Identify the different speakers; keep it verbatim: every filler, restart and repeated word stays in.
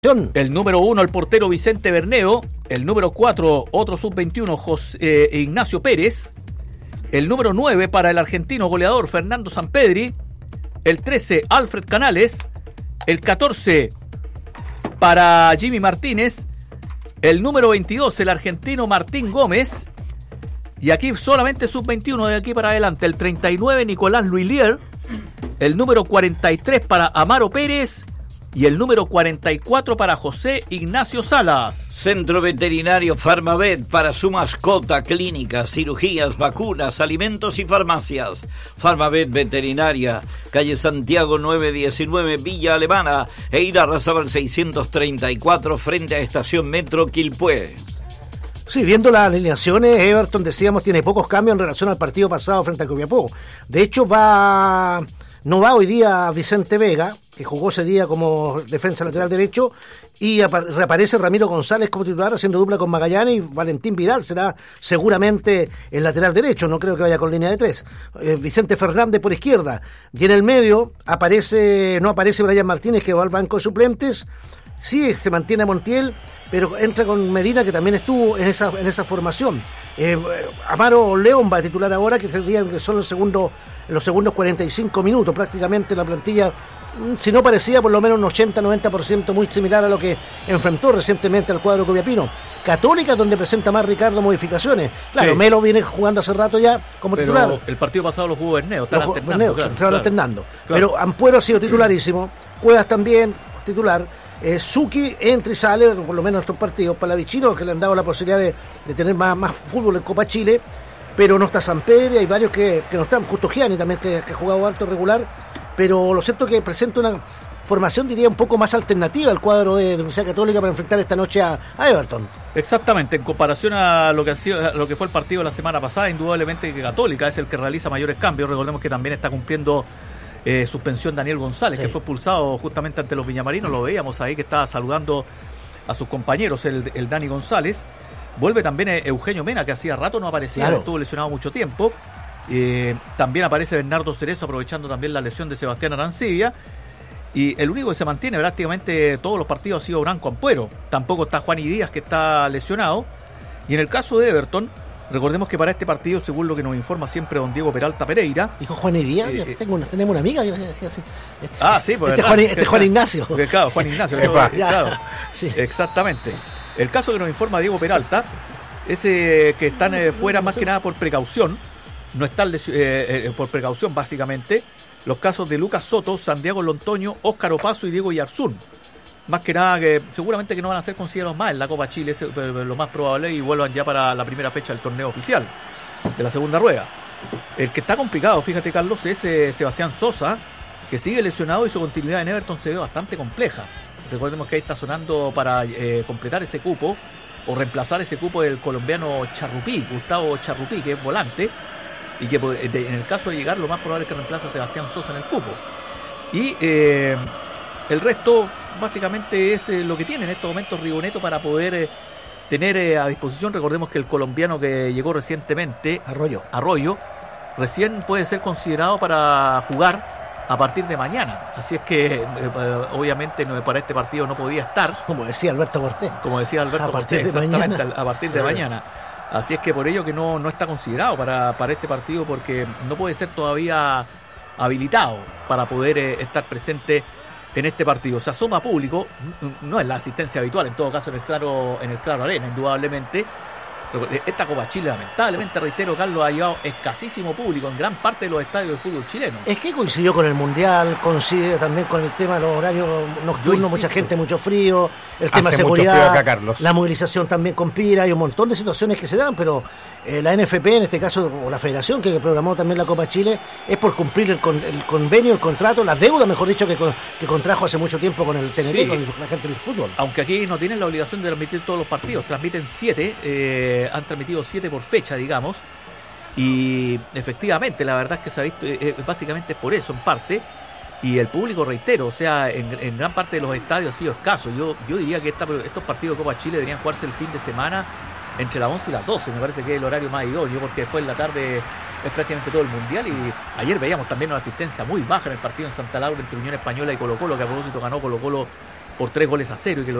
Speaker 1: El número uno, el portero Vicente Berneo. El número cuatro, otro sub veintiuno, José, eh, Ignacio Pérez. El número nueve para el argentino goleador Fernando Sampedri. El trece, Alfred Canales. El catorce para Jimmy Martínez. El número veintidós, el argentino Martín Gómez. Y aquí solamente sub veintiuno de aquí para adelante. El treinta y nueve, Nicolás Luilier. El número cuarenta y tres para Amaro Pérez. Y el número cuarenta y cuatro para José Ignacio Salas.
Speaker 2: Centro Veterinario Farmavet para su mascota, clínicas, cirugías, vacunas, alimentos y farmacias. Farmavet Veterinaria, calle Santiago nueve diecinueve, Villa Alemana, e Irarrázaval seiscientos treinta y cuatro, frente a Estación Metro Quilpué.
Speaker 3: Sí, viendo las alineaciones, Everton, decíamos, tiene pocos cambios en relación al partido pasado frente a Copiapó. De hecho, va no va hoy día Vicente Vega, que jugó ese día como defensa lateral derecho, y reaparece Ramiro González como titular, haciendo dupla con Magallanes, y Valentín Vidal será seguramente el lateral derecho, no creo que vaya con línea de tres. Eh, Vicente Fernández por izquierda, y en el medio aparece no aparece Brian Martínez, que va al banco de suplentes. Sí, se mantiene Montiel, pero entra con Medina, que también estuvo en esa en esa formación. Eh, Amaro León va a titular ahora, que sería que son los segundos en los segundos cuarenta y cinco minutos, prácticamente la plantilla, si no parecía, por lo menos un ochenta a noventa por ciento muy similar a lo que enfrentó recientemente al cuadro copiapino. Católica, donde presenta más Ricardo modificaciones. Claro, sí. Melo viene jugando hace rato ya como
Speaker 1: pero
Speaker 3: titular.
Speaker 1: El partido pasado lo jugó Berneo, están
Speaker 3: los,
Speaker 1: alternando.
Speaker 3: Berneo,
Speaker 1: claro,
Speaker 3: se van
Speaker 1: claro,
Speaker 3: alternando.
Speaker 1: Claro.
Speaker 3: Pero Ampuero ha sido titularísimo, Cuevas también titular. Eh, Suki entra y sale, por lo menos en estos partidos. Palavicino, que le han dado la posibilidad de, de tener más, más fútbol en Copa Chile, pero no está Sampedri, hay varios que, que no están, justo Gianni también, que, que ha jugado alto regular, pero lo cierto es que presenta una formación, diría, un poco más alternativa al cuadro de, de Universidad Católica para enfrentar esta noche a, a Everton.
Speaker 1: Exactamente, en comparación a lo que ha sido, a lo que fue el partido de la semana pasada, indudablemente que Católica es el que realiza mayores cambios. Recordemos que también está cumpliendo Eh, suspensión Daniel González, sí, que fue expulsado justamente ante los viñamarinos. Lo veíamos ahí que estaba saludando a sus compañeros, el, el Dani González. Vuelve también Eugenio Mena, que hacía rato no aparecía, claro, estuvo lesionado mucho tiempo. Eh, también aparece Bernardo Cerezo, aprovechando también la lesión de Sebastián Arancibia. Y el único que se mantiene prácticamente todos los partidos ha sido Branco Ampuero. Tampoco está Juan y Díaz, que está lesionado. Y en el caso de Everton, recordemos que para este partido, según lo que nos informa siempre don Diego Peralta Pereira...
Speaker 3: Dijo Juan y Díaz, eh, tengo una, tenemos una amiga. Yo, este,
Speaker 1: ah, sí, pues
Speaker 3: este, Juan, este Juan Ignacio.
Speaker 1: Porque, claro, Juan Ignacio. Todo, claro, sí. Exactamente. El caso que nos informa Diego Peralta es eh, que están eh, fuera más que nada por precaución. No están eh, eh, por precaución, básicamente. Los casos de Lucas Soto, Santiago Lontoño, Óscar Opaso y Diego Yarzún. Más que nada, que seguramente que no van a ser considerados más en la Copa Chile, es lo más probable, y vuelvan ya para la primera fecha del torneo oficial de la segunda rueda. El que está complicado, fíjate, Carlos, es eh, Sebastián Sosa, que sigue lesionado y su continuidad en Everton se ve bastante compleja. Recordemos que ahí está sonando para eh, completar ese cupo o reemplazar ese cupo del colombiano Charrupí, Gustavo Charrupí, que es volante, y que de, en el caso de llegar, lo más probable es que reemplace a Sebastián Sosa en el cupo. Y eh, el resto básicamente es eh, lo que tiene en estos momentos Río Neto para poder eh, tener eh, a disposición. Recordemos que el colombiano que llegó recientemente,
Speaker 3: Arroyo,
Speaker 1: Arroyo, recién puede ser considerado para jugar a partir de mañana. Así es que eh, obviamente no, para este partido no podía estar.
Speaker 3: Como decía Alberto Cortés.
Speaker 1: Como decía Alberto
Speaker 3: a partir
Speaker 1: Cortés,
Speaker 3: de
Speaker 1: exactamente,
Speaker 3: mañana.
Speaker 1: A, a partir de mañana. Así es que por ello que no, no está considerado para, para este partido, porque no puede ser todavía habilitado para poder eh, estar presente en este partido. Se asoma público, no es la asistencia habitual, en todo caso en el Claro, en el Claro Arena, indudablemente. Esta Copa Chile, lamentablemente, reitero, Carlos, ha llevado escasísimo público en gran parte de los estadios del fútbol chileno.
Speaker 3: Es que coincidió con el Mundial, coincide también con el tema de los horarios nocturnos, mucha gente, mucho frío, el tema de seguridad,
Speaker 4: acá, Carlos.
Speaker 3: La movilización también con Pira, hay un montón de situaciones que se dan, pero eh, la N F P, en este caso, o la Federación, que programó también la Copa Chile, es por cumplir el, con, el convenio, el contrato, la deuda, mejor dicho, que, que contrajo hace mucho tiempo con el T N T, sí, con el, la gente del fútbol.
Speaker 1: Aunque aquí no tienen la obligación de transmitir todos los partidos, transmiten siete, eh, han transmitido siete por fecha, digamos, y efectivamente la verdad es que se ha visto, eh, básicamente es por eso en parte, y el público, reitero, o sea, en, en gran parte de los estadios ha sido escaso. Yo, yo diría que esta, estos partidos de Copa Chile deberían jugarse el fin de semana entre las once y las doce, me parece que es el horario más idóneo, porque después en la tarde es prácticamente todo el Mundial, y ayer veíamos también una asistencia muy baja en el partido en Santa Laura entre Unión Española y Colo Colo, que a propósito ganó Colo Colo por tres goles a cero y que lo